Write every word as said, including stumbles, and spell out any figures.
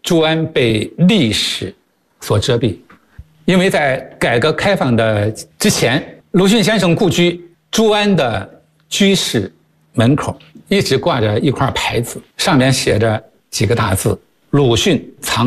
朱安被历史所遮蔽，因为在改革开放的之前，鲁迅先生故居朱安的居室门口一直挂着一块牌子，上面写着几个大字：鲁迅藏